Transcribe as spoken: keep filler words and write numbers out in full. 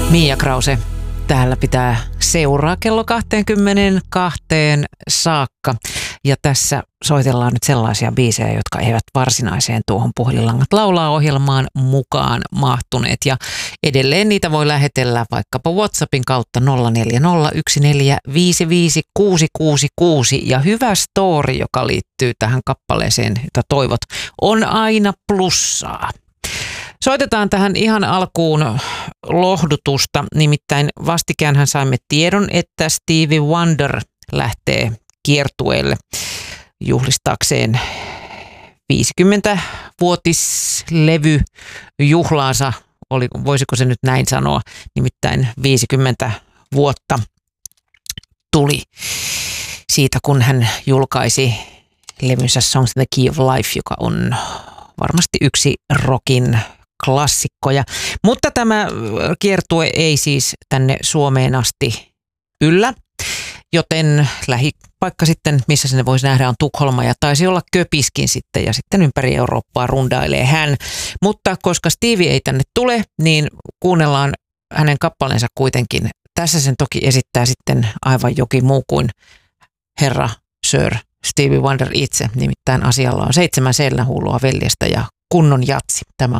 Mia Krause täällä pitää seuraa kello kaksikymmentäkaksi saakka. Ja tässä soitellaan nyt sellaisia biisejä, jotka eivät varsinaiseen tuohon Puhelinlangat laulaa -ohjelmaan mukaan mahtuneet. Ja edelleen niitä voi lähetellä vaikkapa WhatsAppin kautta nolla neljä nolla yksi neljä viisi viisi kuusi kuusi kuusi. Ja hyvä story, joka liittyy tähän kappaleeseen, jota toivot, on aina plussaa. Soitetaan tähän ihan alkuun lohdutusta, nimittäin vastikäänhän saimme tiedon, että Stevie Wonder lähtee kiertueelle juhlistaakseen viisikymmentävuotislevyjuhlaansa, oli, voisiko se nyt näin sanoa, nimittäin viisikymmentä vuotta tuli siitä, kun hän julkaisi levynsä Songs in the Key of Life, joka on varmasti yksi rockin klassikkoja. Mutta tämä kiertue ei siis tänne Suomeen asti yllä, joten lähipaikka sitten, missä sinne voisi nähdä, on Tukholma ja taisi olla Köpiskin sitten ja sitten ympäri Eurooppaa rundailee hän. Mutta koska Stevie ei tänne tule, niin kuunnellaan hänen kappaleensa kuitenkin. Tässä sen toki esittää sitten aivan jokin muu kuin herra Sir Stevie Wonder itse, nimittäin asialla on seitsemän seinähuulua veljestä ja kunnon jatsi. Tämä